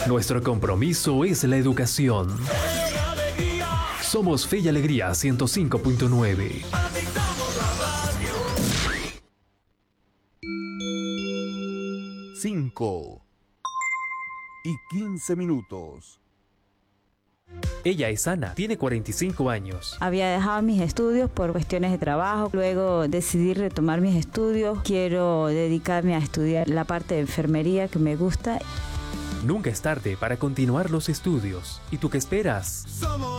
Nuestro compromiso es la educación. Somos Fe y Alegría 105.9. 5:15. Ella es Ana, tiene 45 años. Había dejado mis estudios por cuestiones de trabajo, luego decidí retomar mis estudios. Quiero dedicarme a estudiar la parte de enfermería que me gusta. Nunca es tarde para continuar los estudios. ¿Y tú qué esperas?